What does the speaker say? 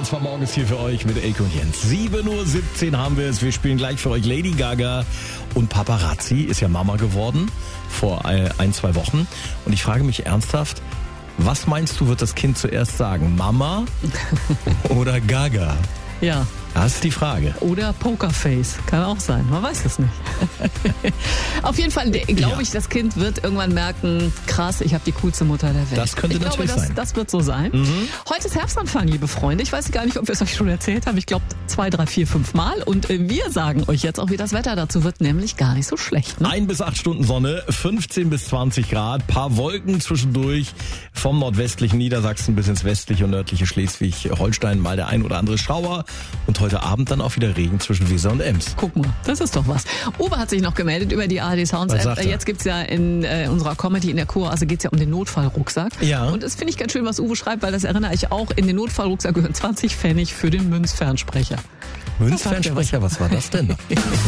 war morgens hier für euch mit Elke und Jens. 7:17 Uhr haben wir es. Wir spielen gleich für euch Lady Gaga und Paparazzi. Ist ja Mama geworden vor 1-2 Wochen. Und ich frage mich ernsthaft, was meinst du, wird das Kind zuerst sagen? Mama oder Gaga? Ja. Das ist die Frage. Oder Pokerface. Kann auch sein. Man weiß es nicht. Auf jeden Fall glaube ich, das Kind wird irgendwann merken, krass, ich habe die coolste Mutter der Welt. Das könnte natürlich sein. Das wird so sein. Heute ist Herbstanfang, liebe Freunde. Ich weiß gar nicht, ob wir es euch schon erzählt haben. Ich glaube 2, 3, 4, 5 Mal. Und wir sagen euch jetzt auch, wie das Wetter dazu wird, nämlich gar nicht so schlecht. Ne? 1 bis 8 Stunden Sonne, 15 bis 20 Grad, paar Wolken zwischendurch. Vom nordwestlichen Niedersachsen bis ins westliche und nördliche Schleswig-Holstein mal der ein oder andere Schauer. Und heute Abend dann auch wieder Regen zwischen Weser und Ems. Guck mal, das ist doch was. Uwe hat sich noch gemeldet über die ARD Sounds App. Jetzt gibt's ja in unserer Comedy in der Kur, also geht's ja um den Notfallrucksack. Ja. Und das finde ich ganz schön, was Uwe schreibt, weil das erinnere ich auch, in den Notfallrucksack gehören 20 Pfennig für den Münzfernsprecher. Münzfernsprecher, was war das denn?